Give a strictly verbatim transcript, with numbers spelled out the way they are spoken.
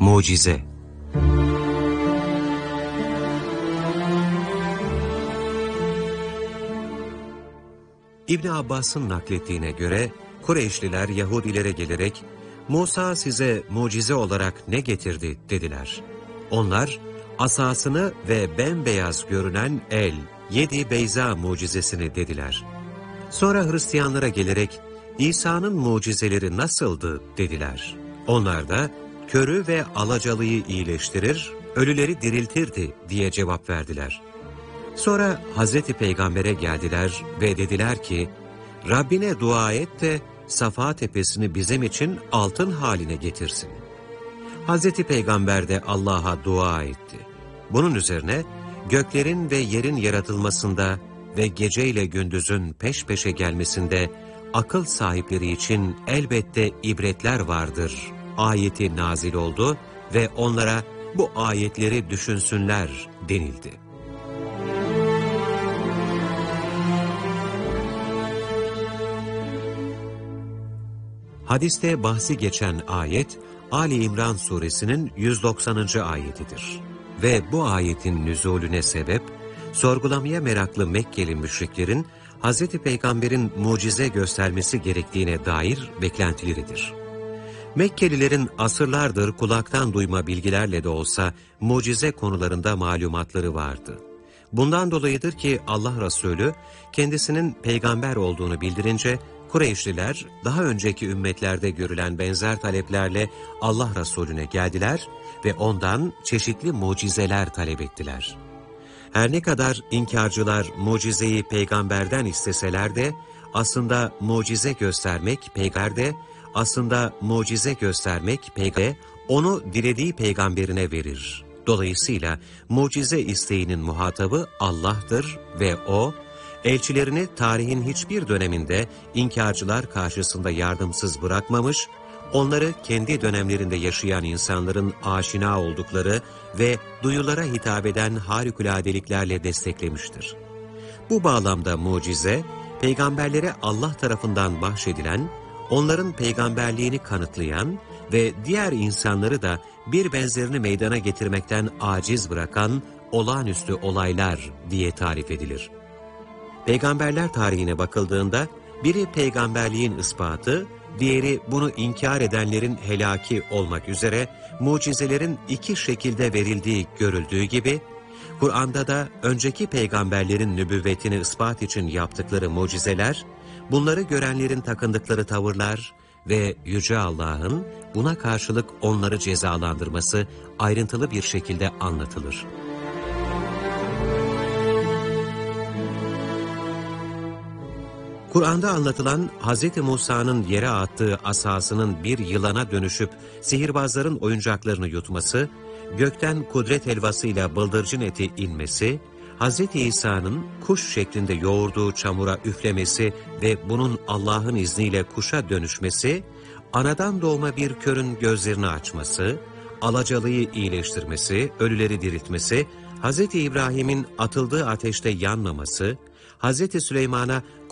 Mucize. İbn Abbas'ın naklettiğine göre Kureyşliler Yahudilere gelerek "Musa size mucize olarak ne getirdi?" dediler. Onlar asasını ve bembeyaz görünen el, yedi beyza mucizesini dediler. Sonra Hristiyanlara gelerek İsa'nın mucizeleri nasıldı dediler. Onlar da körü ve alacalıyı iyileştirir, ölüleri diriltirdi diye cevap verdiler. Sonra Hazreti Peygamber'e geldiler ve dediler ki, Rabbine dua et de Safa tepesini bizim için altın haline getirsin. Hazreti Peygamber de Allah'a dua etti. Bunun üzerine göklerin ve yerin yaratılmasında ve geceyle gündüzün peş peşe gelmesinde akıl sahipleri için elbette ibretler vardır ayeti nazil oldu ve onlara bu ayetleri düşünsünler denildi. Hadiste bahsi geçen ayet, Ali İmran suresinin yüz doksanıncı ayetidir. Ve bu ayetin nüzulüne sebep, sorgulamaya meraklı Mekkeli müşriklerin, Hazreti Peygamber'in mucize göstermesi gerektiğine dair beklentileridir. Mekkelilerin asırlardır kulaktan duyma bilgilerle de olsa mucize konularında malumatları vardı. Bundan dolayıdır ki Allah Resulü kendisinin peygamber olduğunu bildirince, Kureyşliler daha önceki ümmetlerde görülen benzer taleplerle Allah Resulüne geldiler ve ondan çeşitli mucizeler talep ettiler. Her ne kadar inkarcılar mucizeyi peygamberden isteseler de aslında mucize göstermek peygamberde, aslında mucize göstermek peygamber onu dilediği peygamberine verir. Dolayısıyla mucize isteğinin muhatabı Allah'tır ve O, elçilerini tarihin hiçbir döneminde inkarcılar karşısında yardımsız bırakmamış, onları kendi dönemlerinde yaşayan insanların aşina oldukları ve duyulara hitap eden harikuladeliklerle desteklemiştir. Bu bağlamda mucize, peygamberlere Allah tarafından bahşedilen, onların peygamberliğini kanıtlayan ve diğer insanları da bir benzerini meydana getirmekten aciz bırakan olağanüstü olaylar diye tarif edilir. Peygamberler tarihine bakıldığında biri peygamberliğin ispatı, diğeri bunu inkar edenlerin helaki olmak üzere mucizelerin iki şekilde verildiği görüldüğü gibi, Kur'an'da da önceki peygamberlerin nübüvvetini ispat için yaptıkları mucizeler, bunları görenlerin takındıkları tavırlar ve Yüce Allah'ın buna karşılık onları cezalandırması ayrıntılı bir şekilde anlatılır. Kur'an'da anlatılan Hz. Musa'nın yere attığı asasının bir yılana dönüşüp sihirbazların oyuncaklarını yutması, gökten kudret helvasıyla bıldırcın eti inmesi, Hz. İsa'nın kuş şeklinde yoğurduğu çamura üflemesi ve bunun Allah'ın izniyle kuşa dönüşmesi, anadan doğma bir körün gözlerini açması, alacalıyı iyileştirmesi, ölüleri diriltmesi, Hz. İbrahim'in atıldığı ateşte yanmaması, Hz. Süleyman'a